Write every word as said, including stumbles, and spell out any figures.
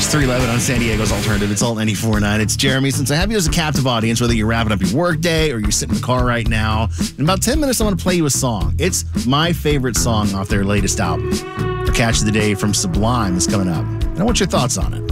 three eleven on San Diego's Alternative. It's all ninety-four point nine. It's Jeremy. Since I have you as a captive audience, whether you're wrapping up your work day or you're sitting in the car right now, in about ten minutes, I'm going to play you a song. It's my favorite song off their latest album. The Catch of the Day from Sublime is coming up. And I want your thoughts on it.